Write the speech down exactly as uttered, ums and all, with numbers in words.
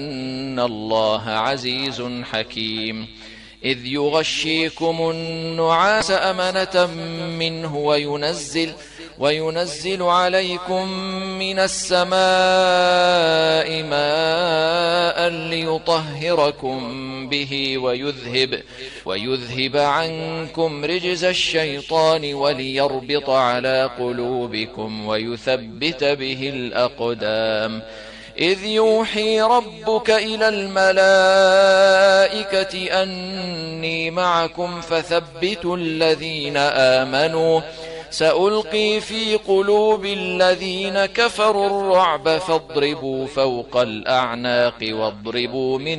إن الله عزيز حكيم إذ يغشيكم النعاس أمنة منه وينزل, وينزل عليكم من السماء ماء ليطهركم به ويذهب, ويذهب عنكم رجز الشيطان وليربط على قلوبكم ويثبت به الأقدام إذ يوحي ربك إلى الملائكة أني معكم فثبتوا الذين آمنوا سألقي في قلوب الذين كفروا الرعب فاضربوا فوق الأعناق واضربوا من